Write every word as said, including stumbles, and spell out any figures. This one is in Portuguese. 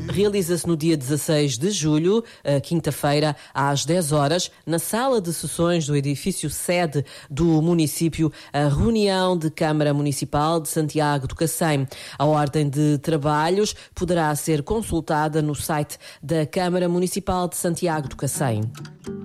realiza-se no dia dezasseis de julho, quinta-feira, às dez horas, na sala de sessões do edifício sede do município, a reunião de Câmara Municipal de Santiago do Cacém. A ordem de trabalhos poderá ser consultada no site da Câmara Municipal de Santiago do Cacém.